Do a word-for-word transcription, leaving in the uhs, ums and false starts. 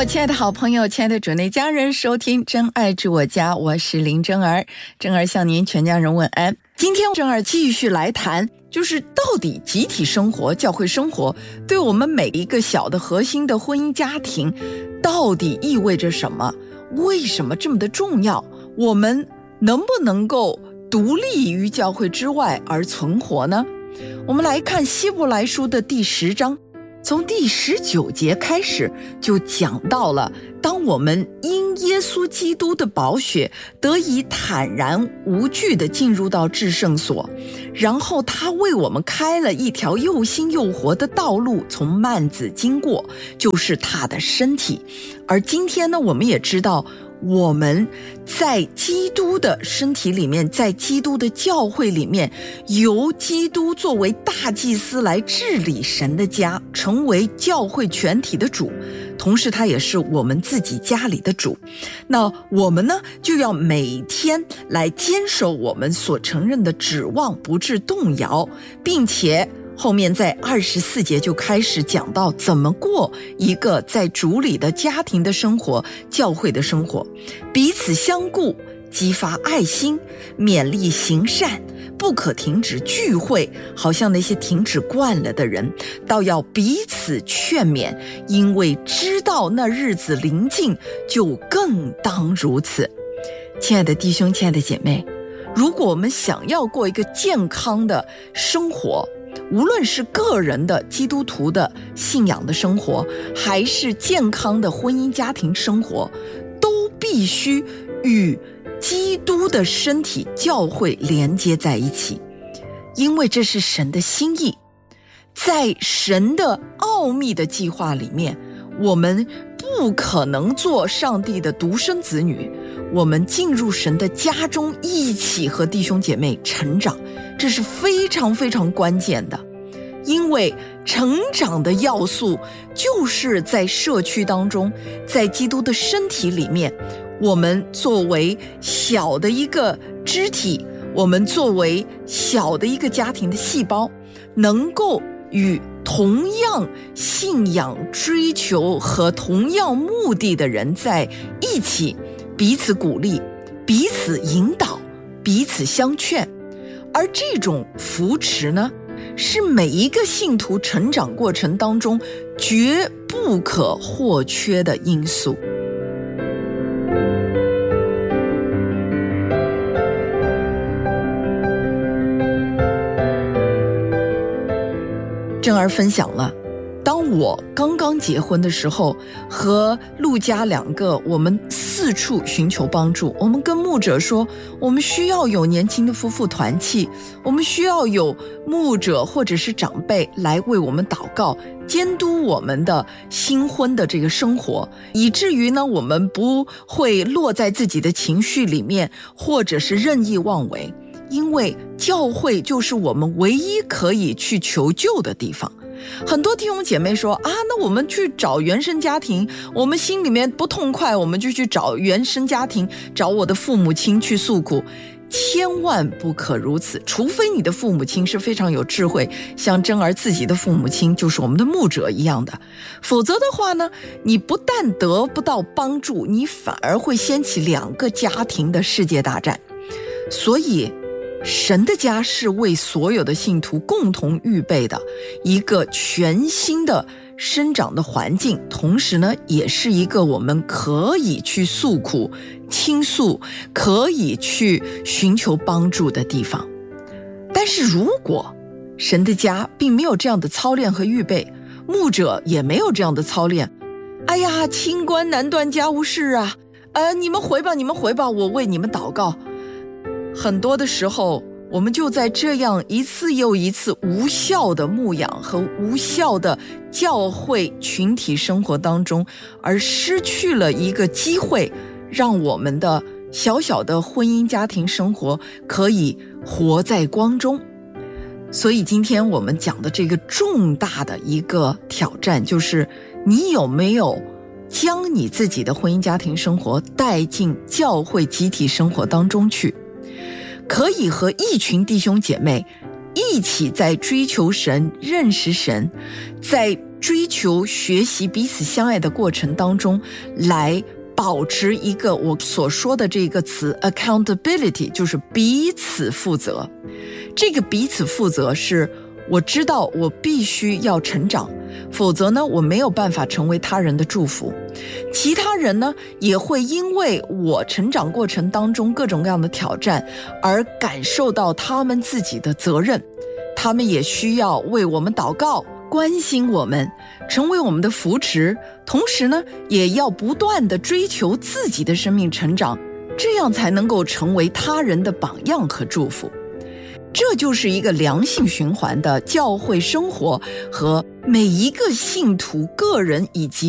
我亲爱的好朋友，亲爱的主内家人，收听真爱至我家，我是林真儿。真儿向您全家人问安。今天真儿继续来谈，就是到底集体生活、教会生活对我们每一个小的核心的婚姻家庭到底意味着什么？为什么这么的重要？我们能不能够独立于教会之外而存活呢？我们来看希伯来书的第十章，从第十九节开始就讲到了，当我们因耶稣基督的宝血得以坦然无惧地进入到至圣所，然后他为我们开了一条又新又活的道路，从幔子经过，就是他的身体。而今天呢，我们也知道我们在基督的身体里面，在基督的教会里面，由基督作为大祭司来治理神的家，成为教会全体的主，同时他也是我们自己家里的主。那我们呢，就要每天来坚守我们所承认的指望，不致动摇，并且后面在二十四节就开始讲到怎么过一个在主里的家庭的生活、教会的生活，彼此相顾，激发爱心，勉励行善，不可停止聚会，好像那些停止惯了的人，倒要彼此劝勉，因为知道那日子临近，就更当如此。亲爱的弟兄，亲爱的姐妹，如果我们想要过一个健康的生活，无论是个人的基督徒的信仰的生活，还是健康的婚姻家庭生活，都必须与基督的身体教会连接在一起，因为这是神的心意。在神的奥秘的计划里面，我们不可能做上帝的独生子女，我们进入神的家中，一起和弟兄姐妹成长，这是非常非常关键的。因为成长的要素就是在社区当中，在基督的身体里面，我们作为小的一个肢体，我们作为小的一个家庭的细胞，能够与同样信仰追求和同样目的的人在一起，彼此鼓励，彼此引导，彼此相劝。而这种扶持呢，是每一个信徒成长过程当中绝不可或缺的因素。珍儿分享了，当我刚刚结婚的时候，和陆家两个，我们四处寻求帮助。我们跟牧者说，我们需要有年轻的夫妇团契，我们需要有牧者或者是长辈来为我们祷告，监督我们的新婚的这个生活，以至于呢，我们不会落在自己的情绪里面，或者是任意妄为。因为教会就是我们唯一可以去求救的地方。很多弟兄姐妹说啊，那我们去找原生家庭，我们心里面不痛快，我们就去找原生家庭，找我的父母亲去诉苦。千万不可如此，除非你的父母亲是非常有智慧，像珍儿自己的父母亲就是我们的牧者一样的，否则的话呢，你不但得不到帮助，你反而会掀起两个家庭的世界大战。所以神的家是为所有的信徒共同预备的一个全新的生长的环境，同时呢，也是一个我们可以去诉苦、倾诉，可以去寻求帮助的地方。但是如果神的家并没有这样的操练和预备，牧者也没有这样的操练，哎呀，清官难断家务事啊，呃，你们回吧，你们回吧，我为你们祷告。很多的时候，我们就在这样一次又一次无效的牧养和无效的教会群体生活当中，而失去了一个机会，让我们的小小的婚姻家庭生活可以活在光中。所以今天我们讲的这个重大的一个挑战，就是你有没有将你自己的婚姻家庭生活带进教会集体生活当中去，可以和一群弟兄姐妹一起在追求神、认识神，在追求学习彼此相爱的过程当中，来保持一个我所说的这个词 accountability， 就是彼此负责。这个彼此负责是我知道我必须要成长，否则呢，我没有办法成为他人的祝福。其他人呢，也会因为我成长过程当中各种各样的挑战而感受到他们自己的责任，他们也需要为我们祷告，关心我们，成为我们的扶持，同时呢，也要不断地追求自己的生命成长，这样才能够成为他人的榜样和祝福。这就是一个良性循环的教会生活和每一个信徒个人以及